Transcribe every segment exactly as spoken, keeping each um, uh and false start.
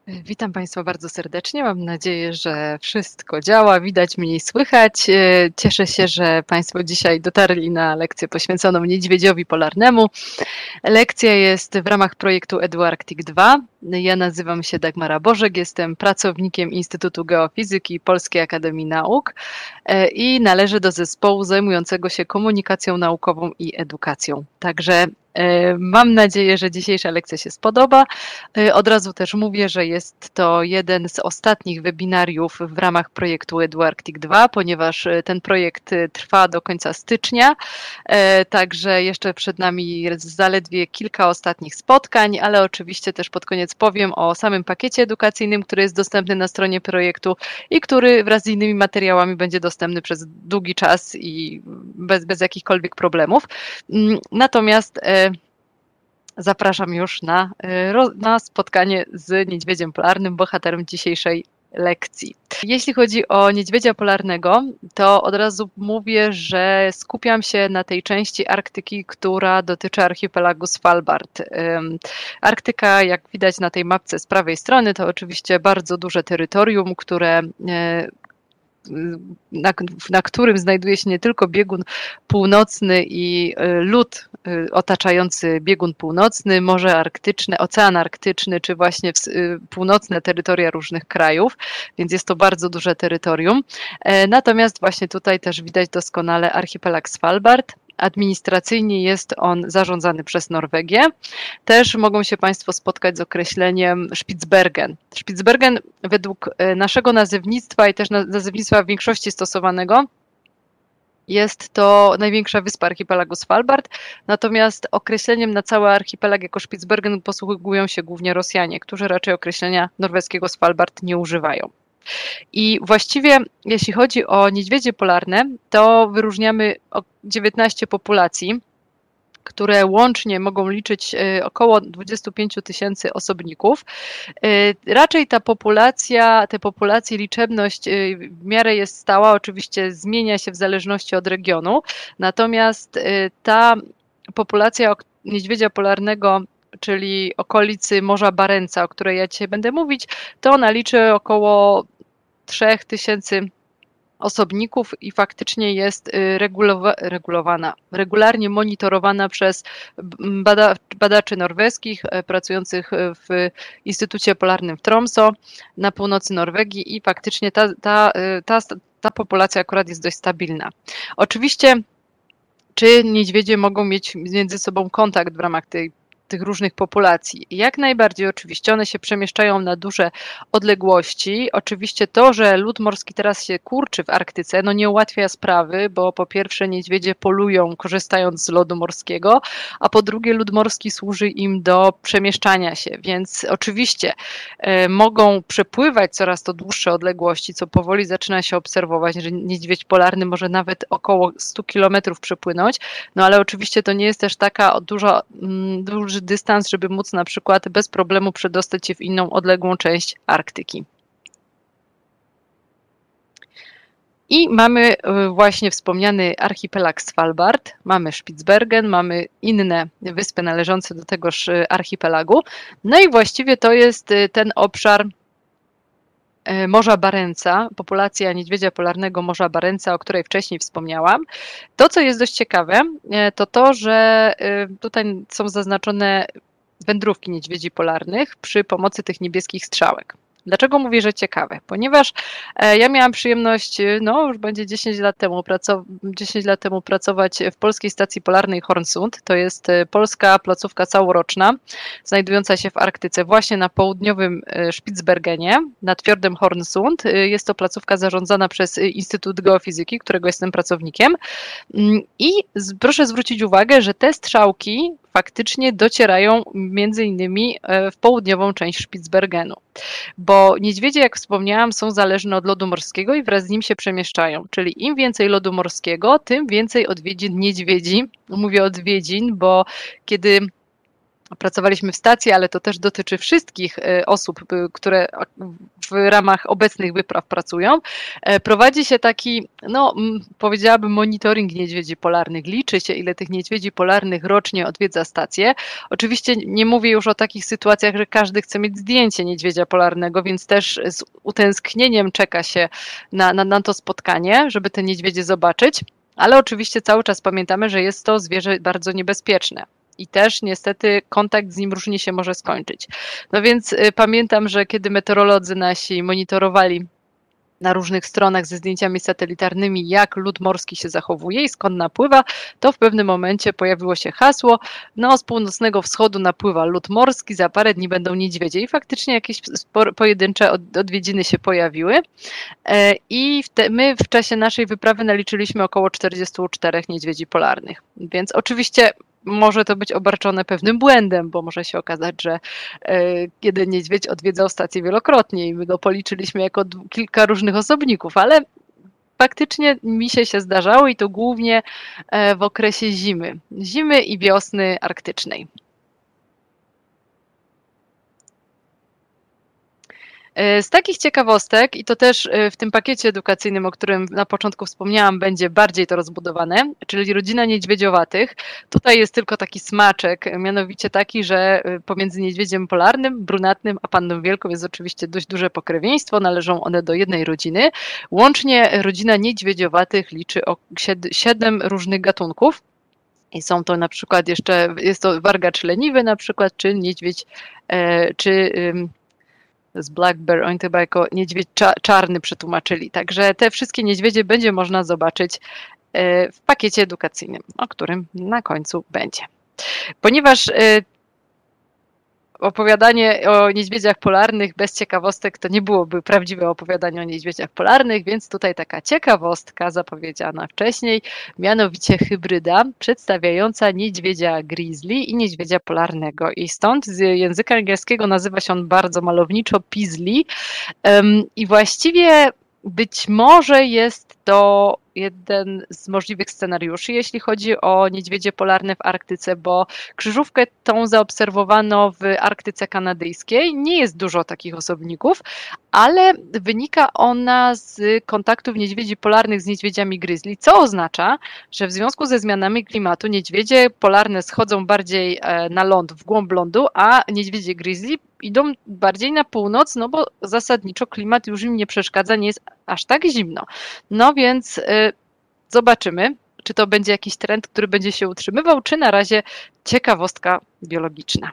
Witam Państwa bardzo serdecznie. Mam nadzieję, że wszystko działa, widać mnie i słychać. E, Cieszę się, że Państwo dzisiaj dotarli na lekcję poświęconą niedźwiedziowi polarnemu. Lekcja jest w ramach projektu EduArctic dwa. Ja nazywam się Dagmara Bożek, jestem pracownikiem Instytutu Geofizyki Polskiej Akademii Nauk e, i należę do zespołu zajmującego się komunikacją naukową i edukacją. Także e, mam nadzieję, że dzisiejsza lekcja się spodoba. E, Od razu też mówię, że jest to jeden z ostatnich webinariów w ramach projektu EduArctic dwa, ponieważ e, ten projekt e, trwa do końca stycznia, e, także jeszcze przed nami zaledwie kilka ostatnich spotkań, ale oczywiście też pod koniec powiem o samym pakiecie edukacyjnym, który jest dostępny na stronie projektu i który wraz z innymi materiałami będzie dostępny przez długi czas i bez, bez jakichkolwiek problemów. Mm, Natomiast e, zapraszam już na, e, ro- na spotkanie z niedźwiedziem polarnym, bohaterem dzisiejszej lekcji. Jeśli chodzi o niedźwiedzia polarnego, to od razu mówię, że skupiam się na tej części Arktyki, która dotyczy archipelagu Svalbard. Ym, Arktyka, jak widać na tej mapce z prawej strony, to oczywiście bardzo duże terytorium, które e, na, na którym znajduje się nie tylko biegun północny i y, lód y, otaczający biegun północny, Morze Arktyczne, Ocean Arktyczny, czy właśnie ws- y, północne terytoria różnych krajów, więc jest to bardzo duże terytorium. E, Natomiast właśnie tutaj też widać doskonale archipelag Svalbard. Administracyjnie jest on zarządzany przez Norwegię. Też mogą się Państwo spotkać z określeniem Spitsbergen. Spitsbergen według e, naszego nazewnictwa i też na- nazewnictwa w większości stosowanego jest to największa wyspa archipelagu Svalbard, natomiast określeniem na cały archipelag jako Spitsbergen posługują się głównie Rosjanie, którzy raczej określenia norweskiego Svalbard nie używają. I właściwie, jeśli chodzi o niedźwiedzie polarne, to wyróżniamy o dziewiętnaście populacji, które łącznie mogą liczyć e, około dwadzieścia pięć tysięcy osobników. E, Raczej ta populacja, te populacje, liczebność e, w miarę jest stała, oczywiście zmienia się w zależności od regionu, natomiast e, ta populacja ok- niedźwiedzia polarnego, czyli okolicy Morza Barenca, o której ja dzisiaj będę mówić, to ona liczy około trzy tysiące osobników i faktycznie jest y, regulowa- regulowana, regularnie monitorowana przez bada- badaczy norweskich e, pracujących w Instytucie Polarnym w Tromsø na północy Norwegii i faktycznie ta, ta, y, ta, ta populacja akurat jest dość stabilna. Oczywiście, czy niedźwiedzie mogą mieć między sobą kontakt w ramach tej tych różnych populacji. Jak najbardziej oczywiście one się przemieszczają na duże odległości. Oczywiście to, że lód morski teraz się kurczy w Arktyce, no nie ułatwia sprawy, bo po pierwsze niedźwiedzie polują korzystając z lodu morskiego, a po drugie lód morski służy im do przemieszczania się, więc oczywiście e, mogą przepływać coraz to dłuższe odległości, co powoli zaczyna się obserwować, że niedźwiedź polarny może nawet około stu kilometrów przepłynąć, no ale oczywiście to nie jest też taka duża, mm, duży dystans, żeby móc na przykład bez problemu przedostać się w inną odległą część Arktyki. I mamy y, właśnie wspomniany archipelag Svalbard, mamy Spitsbergen, mamy inne wyspy należące do tegoż y, archipelagu. No i właściwie to jest y, ten obszar y, Morza Barenca, populacja niedźwiedzia polarnego Morza Barenca, o której wcześniej wspomniałam. To, co jest dość ciekawe, y, to to, że y, tutaj są zaznaczone wędrówki niedźwiedzi polarnych przy pomocy tych niebieskich strzałek. Dlaczego mówię, że ciekawe? Ponieważ e, ja miałam przyjemność, e, no już będzie dziesięć lat temu, pracow- dziesięć lat temu pracować w Polskiej Stacji Polarnej Hornsund. To jest e, polska placówka całoroczna, znajdująca się w Arktyce, właśnie na południowym e, Spitsbergenie, nad fiordem Hornsund. E, Jest to placówka zarządzana przez e, Instytut Geofizyki, którego jestem pracownikiem. Mm, I z, proszę zwrócić uwagę, że te strzałki faktycznie docierają między innymi e, w południową część Spitsbergenu, bo niedźwiedzie, jak wspomniałam, są zależne od lodu morskiego i wraz z nim się przemieszczają, czyli im więcej lodu morskiego, tym więcej odwiedzin niedźwiedzi. Mówię odwiedzin, bo kiedy pracowaliśmy w stacji, ale to też dotyczy wszystkich osób, które w ramach obecnych wypraw pracują, prowadzi się taki, no powiedziałabym, monitoring niedźwiedzi polarnych. Liczy się, ile tych niedźwiedzi polarnych rocznie odwiedza stację. Oczywiście nie mówię już o takich sytuacjach, że każdy chce mieć zdjęcie niedźwiedzia polarnego, więc też z utęsknieniem czeka się na, na, na to spotkanie, żeby te niedźwiedzie zobaczyć, ale oczywiście cały czas pamiętamy, że jest to zwierzę bardzo niebezpieczne. I też niestety kontakt z nim różnie się może skończyć. No więc y, pamiętam, że kiedy meteorolodzy nasi monitorowali na różnych stronach ze zdjęciami satelitarnymi, jak lód morski się zachowuje i skąd napływa, to w pewnym momencie pojawiło się hasło, no z północnego wschodu napływa lód morski, za parę dni będą niedźwiedzie. I faktycznie jakieś pojedyncze odwiedziny się pojawiły. I my w czasie naszej wyprawy naliczyliśmy około czterdziestu czterech niedźwiedzi polarnych. Więc oczywiście może to być obarczone pewnym błędem, bo może się okazać, że jeden niedźwiedź odwiedzał stację wielokrotnie i my go policzyliśmy jako kilka różnych osobników, ale faktycznie misie się zdarzało i to głównie w okresie zimy, zimy i wiosny arktycznej. Z takich ciekawostek, i to też w tym pakiecie edukacyjnym, o którym na początku wspomniałam, będzie bardziej to rozbudowane, czyli rodzina niedźwiedziowatych. Tutaj jest tylko taki smaczek, mianowicie taki, że pomiędzy niedźwiedziem polarnym, brunatnym, a panną wielką jest oczywiście dość duże pokrewieństwo, należą one do jednej rodziny. Łącznie rodzina niedźwiedziowatych liczy o siedem różnych gatunków. I są to na przykład jeszcze, jest to wargacz leniwy na przykład, czy niedźwiedź, czy z Black Bear, oni to chyba jako niedźwiedź czarny przetłumaczyli. Także te wszystkie niedźwiedzie będzie można zobaczyć w pakiecie edukacyjnym, o którym na końcu będzie. Ponieważ opowiadanie o niedźwiedziach polarnych bez ciekawostek to nie byłoby prawdziwe opowiadanie o niedźwiedziach polarnych, więc tutaj taka ciekawostka zapowiedziana wcześniej, mianowicie hybryda przedstawiająca niedźwiedzia grizzly i niedźwiedzia polarnego. I stąd z języka angielskiego nazywa się on bardzo malowniczo Peasley. I właściwie być może jest to jeden z możliwych scenariuszy, jeśli chodzi o niedźwiedzie polarne w Arktyce, bo krzyżówkę tą zaobserwowano w Arktyce kanadyjskiej. Nie jest dużo takich osobników, ale wynika ona z kontaktów niedźwiedzi polarnych z niedźwiedziami grizzly, co oznacza, że w związku ze zmianami klimatu niedźwiedzie polarne schodzą bardziej na ląd, w głąb lądu, a niedźwiedzie grizzly idą bardziej na północ, no bo zasadniczo klimat już im nie przeszkadza, nie jest aż tak zimno. No więc y, zobaczymy, czy to będzie jakiś trend, który będzie się utrzymywał, czy na razie ciekawostka biologiczna.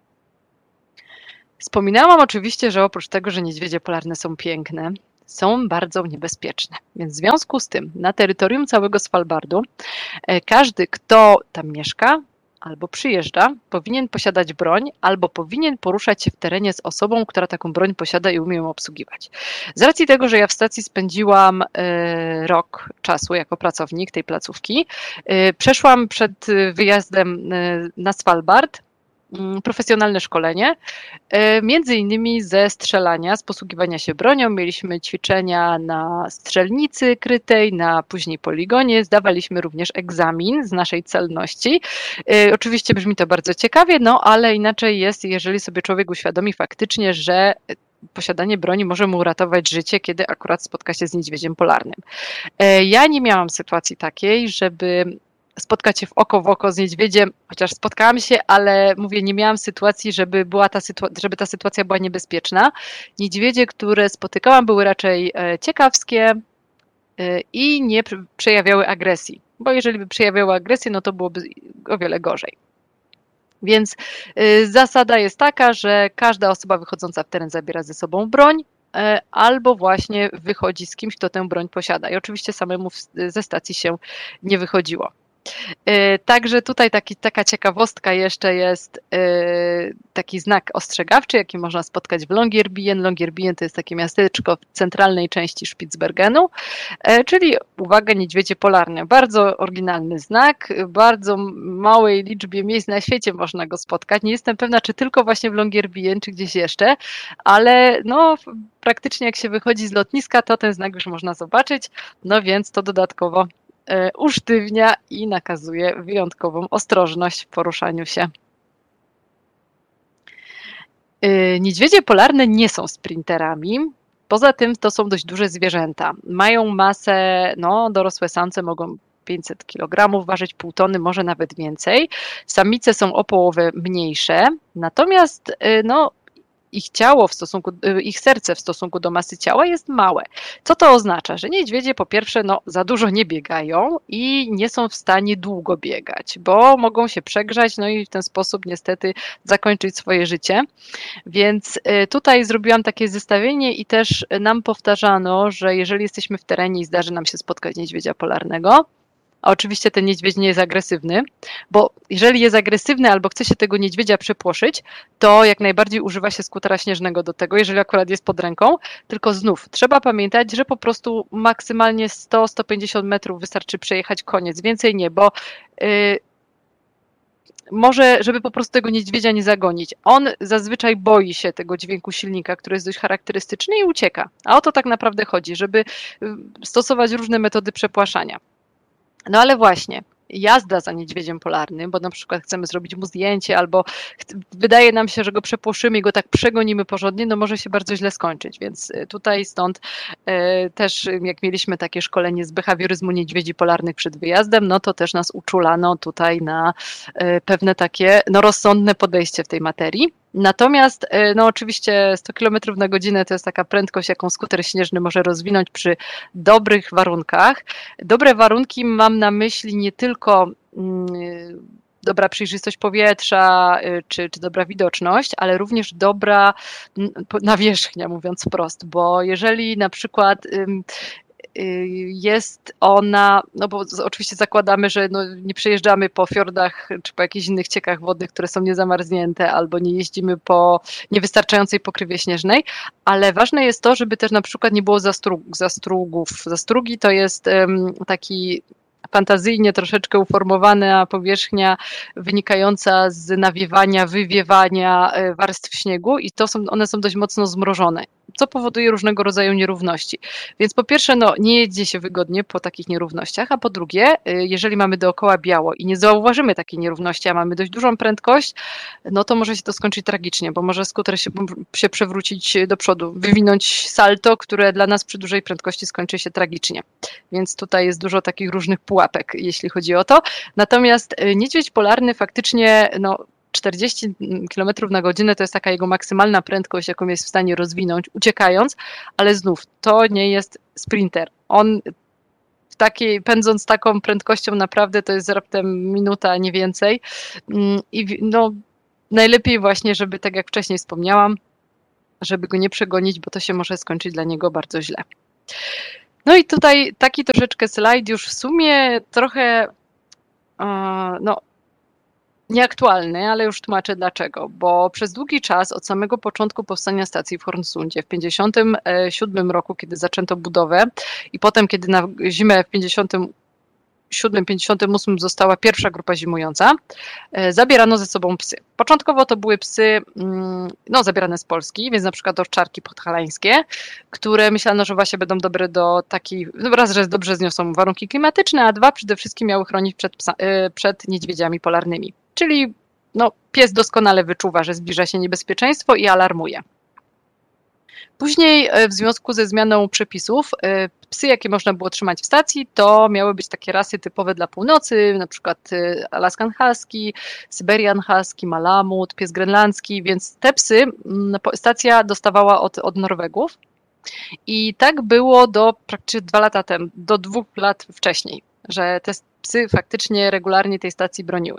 Wspominałam oczywiście, że oprócz tego, że niedźwiedzie polarne są piękne, są bardzo niebezpieczne. Więc w związku z tym na terytorium całego Svalbardu każdy, kto tam mieszka albo przyjeżdża, powinien posiadać broń, albo powinien poruszać się w terenie z osobą, która taką broń posiada i umie ją obsługiwać. Z racji tego, że ja w stacji spędziłam rok czasu jako pracownik tej placówki, przeszłam przed wyjazdem na Svalbard profesjonalne szkolenie, między innymi ze strzelania, z posługiwania się bronią. Mieliśmy ćwiczenia na strzelnicy krytej, na później poligonie. Zdawaliśmy również egzamin z naszej celności. Oczywiście brzmi to bardzo ciekawie, no ale inaczej jest, jeżeli sobie człowiek uświadomi faktycznie, że posiadanie broni może mu uratować życie, kiedy akurat spotka się z niedźwiedziem polarnym. Ja nie miałam sytuacji takiej, żeby spotkać się w oko w oko z niedźwiedziem, chociaż spotkałam się, ale mówię, nie miałam sytuacji, żeby, była ta sytuacja, żeby ta sytuacja była niebezpieczna. Niedźwiedzie, które spotykałam, były raczej ciekawskie i nie przejawiały agresji, bo jeżeli by przejawiały agresję, no to byłoby o wiele gorzej. Więc zasada jest taka, że każda osoba wychodząca w teren zabiera ze sobą broń, albo właśnie wychodzi z kimś, kto tę broń posiada. I oczywiście samemu ze stacji się nie wychodziło. Także tutaj taki, taka ciekawostka jeszcze jest taki znak ostrzegawczy, jaki można spotkać w Longyearbyen. Longyearbyen to jest takie miasteczko w centralnej części Spitsbergenu, czyli uwaga, niedźwiedzie polarne. Bardzo oryginalny znak, w bardzo małej liczbie miejsc na świecie można go spotkać. Nie jestem pewna, czy tylko właśnie w Longyearbyen, czy gdzieś jeszcze, ale no praktycznie jak się wychodzi z lotniska, to ten znak już można zobaczyć, no więc to dodatkowo usztywnia i nakazuje wyjątkową ostrożność w poruszaniu się. Niedźwiedzie polarne nie są sprinterami. Poza tym to są dość duże zwierzęta. Mają masę, no dorosłe samce mogą pięćset kilogramów ważyć, pół tony, może nawet więcej. Samice są o połowę mniejsze, natomiast no ich ciało w stosunku, ich serce w stosunku do masy ciała jest małe. Co to oznacza? Że niedźwiedzie po pierwsze no, za dużo nie biegają i nie są w stanie długo biegać, bo mogą się przegrzać, no i w ten sposób niestety zakończyć swoje życie. Więc tutaj zrobiłam takie zestawienie i też nam powtarzano, że jeżeli jesteśmy w terenie i zdarzy nam się spotkać niedźwiedzia polarnego, a oczywiście ten niedźwiedź nie jest agresywny, bo jeżeli jest agresywny albo chce się tego niedźwiedzia przepłoszyć, to jak najbardziej używa się skutera śnieżnego do tego, jeżeli akurat jest pod ręką, tylko znów trzeba pamiętać, że po prostu maksymalnie sto do stu pięćdziesięciu metrów wystarczy przejechać, koniec, więcej nie, bo yy, może, żeby po prostu tego niedźwiedzia nie zagonić. On zazwyczaj boi się tego dźwięku silnika, który jest dość charakterystyczny i ucieka. A o to tak naprawdę chodzi, żeby stosować różne metody przepłaszania. No ale właśnie, jazda za niedźwiedziem polarnym, bo na przykład chcemy zrobić mu zdjęcie albo wydaje nam się, że go przepłoszymy i go tak przegonimy porządnie, no może się bardzo źle skończyć, więc tutaj stąd e, też jak mieliśmy takie szkolenie z behawioryzmu niedźwiedzi polarnych przed wyjazdem, no to też nas uczulano tutaj na e, pewne takie no, rozsądne podejście w tej materii. Natomiast no oczywiście sto kilometrów na godzinę to jest taka prędkość, jaką skuter śnieżny może rozwinąć przy dobrych warunkach. Dobre warunki mam na myśli nie tylko mm, dobra przejrzystość powietrza czy, czy dobra widoczność, ale również dobra nawierzchnia, mówiąc wprost, bo jeżeli na przykład jest ona, no bo oczywiście zakładamy, że no nie przejeżdżamy po fiordach czy po jakichś innych ciekach wodnych, które są niezamarznięte, albo nie jeździmy po niewystarczającej pokrywie śnieżnej, ale ważne jest to, żeby też na przykład nie było zastrug, zastrugów. Zastrugi to jest um, taki fantazyjnie troszeczkę uformowana powierzchnia wynikająca z nawiewania, wywiewania warstw śniegu i to są, one są dość mocno zmrożone, co powoduje różnego rodzaju nierówności. Więc po pierwsze, no, nie jedzie się wygodnie po takich nierównościach, a po drugie, jeżeli mamy dookoła biało i nie zauważymy takiej nierówności, a mamy dość dużą prędkość, no to może się to skończyć tragicznie, bo może skuter się, się przewrócić do przodu, wywinąć salto, które dla nas przy dużej prędkości skończy się tragicznie. Więc tutaj jest dużo takich różnych pułapek, jeśli chodzi o to. Natomiast niedźwiedź polarny faktycznie, no, czterdzieści kilometrów na godzinę to jest taka jego maksymalna prędkość, jaką jest w stanie rozwinąć, uciekając, ale znów to nie jest sprinter. On w takiej, pędząc taką prędkością naprawdę to jest raptem minuta, nie więcej. I no, najlepiej właśnie, żeby tak jak wcześniej wspomniałam, żeby go nie przegonić, bo to się może skończyć dla niego bardzo źle. No i tutaj taki troszeczkę slajd już w sumie trochę no, nieaktualny, ale już tłumaczę dlaczego, bo przez długi czas od samego początku powstania stacji w Hornsundzie w pięćdziesiątym siódmym roku, kiedy zaczęto budowę i potem, kiedy na zimę w pięćdziesiątym siódmym pięćdziesiątym ósmym została pierwsza grupa zimująca, zabierano ze sobą psy. Początkowo to były psy no, zabierane z Polski, więc na przykład owczarki podhalańskie, które myślano, że właśnie będą dobre do takiej, no raz, że dobrze zniosą warunki klimatyczne, a dwa, przede wszystkim miały chronić przed, psa, przed niedźwiedziami polarnymi. Czyli no, pies doskonale wyczuwa, że zbliża się niebezpieczeństwo i alarmuje. Później w związku ze zmianą przepisów psy, jakie można było trzymać w stacji, to miały być takie rasy typowe dla północy, na przykład Alaskan Husky, Syberian Husky, Malamut, pies grenlandzki, więc te psy stacja dostawała od, od Norwegów i tak było do praktycznie dwa lata temu, do dwóch lat wcześniej, że te psy faktycznie regularnie tej stacji broniły.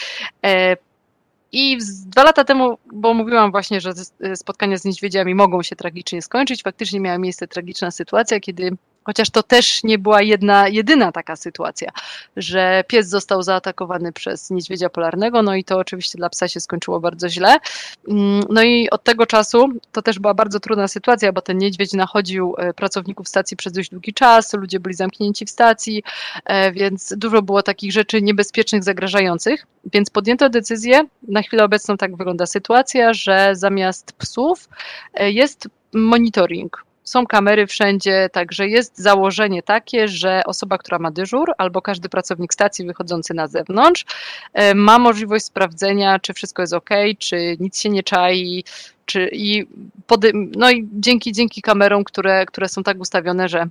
I dwa lata temu, bo mówiłam właśnie, że spotkania z niedźwiedziami mogą się tragicznie skończyć, faktycznie miała miejsce tragiczna sytuacja, kiedy, chociaż to też nie była jedna, jedyna taka sytuacja, że pies został zaatakowany przez niedźwiedzia polarnego, no i to oczywiście dla psa się skończyło bardzo źle. No i od tego czasu to też była bardzo trudna sytuacja, bo ten niedźwiedź nachodził pracowników stacji przez dość długi czas, ludzie byli zamknięci w stacji, więc dużo było takich rzeczy niebezpiecznych, zagrażających, więc podjęto decyzję, na chwilę obecną tak wygląda sytuacja, że zamiast psów jest monitoring. Są kamery wszędzie, także jest założenie takie, że osoba, która ma dyżur albo każdy pracownik stacji wychodzący na zewnątrz ma możliwość sprawdzenia, czy wszystko jest ok, czy nic się nie czai, czy, i, pody, no i dzięki, dzięki kamerom, które, które są tak ustawione, że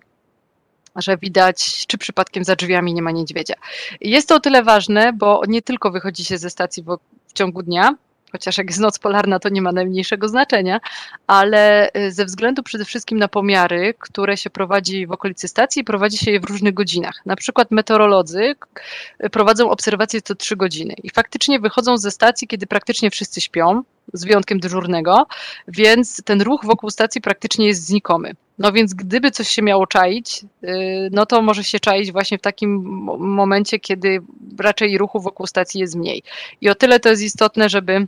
że widać, czy przypadkiem za drzwiami nie ma niedźwiedzia. Jest to o tyle ważne, bo nie tylko wychodzi się ze stacji w, w ciągu dnia, chociaż jak jest noc polarna, to nie ma najmniejszego znaczenia, ale ze względu przede wszystkim na pomiary, które się prowadzi w okolicy stacji, prowadzi się je w różnych godzinach. Na przykład meteorolodzy prowadzą obserwacje co trzy godziny i faktycznie wychodzą ze stacji, kiedy praktycznie wszyscy śpią, z wyjątkiem dyżurnego, więc ten ruch wokół stacji praktycznie jest znikomy. No więc gdyby coś się miało czaić, no to może się czaić właśnie w takim momencie, kiedy raczej ruchu wokół stacji jest mniej. I o tyle to jest istotne, żeby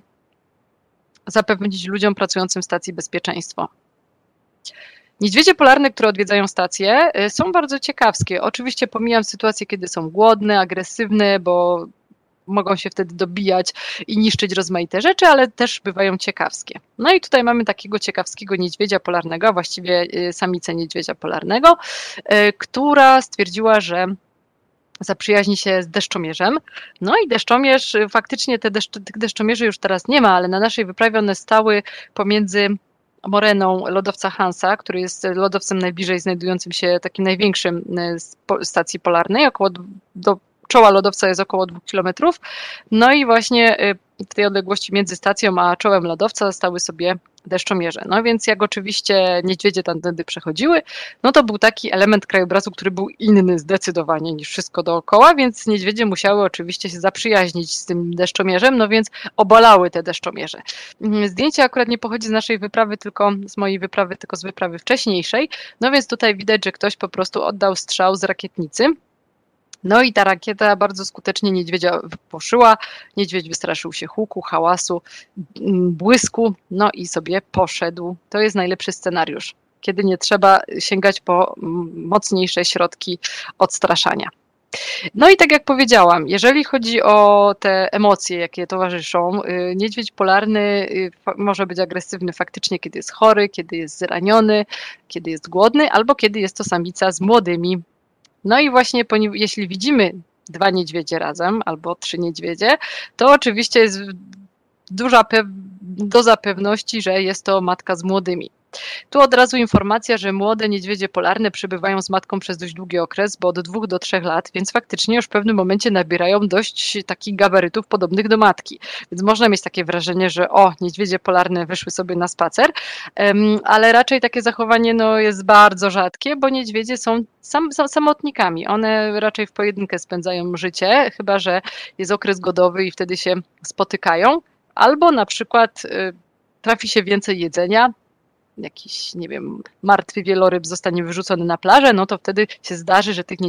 zapewnić ludziom pracującym w stacji bezpieczeństwo. Niedźwiedzie polarne, które odwiedzają stację, są bardzo ciekawskie. Oczywiście pomijam sytuacje, kiedy są głodne, agresywne, bo mogą się wtedy dobijać i niszczyć rozmaite rzeczy, ale też bywają ciekawskie. No i tutaj mamy takiego ciekawskiego niedźwiedzia polarnego, a właściwie samicę niedźwiedzia polarnego, która stwierdziła, że zaprzyjaźni się z deszczomierzem. No i deszczomierz, faktycznie te deszcz, tych deszczomierzy już teraz nie ma, ale na naszej wyprawie one stały pomiędzy moreną lodowca Hansa, który jest lodowcem najbliżej znajdującym się takim największym stacji polarnej, około do czoła lodowca jest około dwóch kilometrów. No i właśnie w tej odległości między stacją a czołem lodowca stały sobie deszczomierze. No więc jak oczywiście niedźwiedzie tamtędy przechodziły, no to był taki element krajobrazu, który był inny zdecydowanie niż wszystko dookoła, więc niedźwiedzie musiały oczywiście się zaprzyjaźnić z tym deszczomierzem, no więc obalały te deszczomierze. Zdjęcie akurat nie pochodzi z naszej wyprawy, tylko z mojej wyprawy, tylko z wyprawy wcześniejszej, no więc tutaj widać, że ktoś po prostu oddał strzał z rakietnicy. No i ta rakieta bardzo skutecznie niedźwiedzia poszyła, niedźwiedź wystraszył się huku, hałasu, błysku, no i sobie poszedł. To jest najlepszy scenariusz, kiedy nie trzeba sięgać po mocniejsze środki odstraszania. No i tak jak powiedziałam, jeżeli chodzi o te emocje, jakie towarzyszą, niedźwiedź polarny może być agresywny faktycznie, kiedy jest chory, kiedy jest zraniony, kiedy jest głodny, albo kiedy jest to samica z młodymi. No i właśnie jeśli widzimy dwa niedźwiedzie razem albo trzy niedźwiedzie, to oczywiście jest duża doza pewności, że jest to matka z młodymi. Tu od razu informacja, że młode niedźwiedzie polarne przebywają z matką przez dość długi okres, bo od dwóch do trzech lat, więc faktycznie już w pewnym momencie nabierają dość takich gabarytów podobnych do matki. Więc można mieć takie wrażenie, że o, niedźwiedzie polarne wyszły sobie na spacer, ale raczej takie zachowanie no, jest bardzo rzadkie, bo niedźwiedzie są sam, sam, samotnikami. One raczej w pojedynkę spędzają życie, chyba że jest okres godowy i wtedy się spotykają, albo na przykład trafi się więcej jedzenia, jakiś, nie wiem, martwy wieloryb zostanie wyrzucony na plażę, no to wtedy się zdarzy, że tych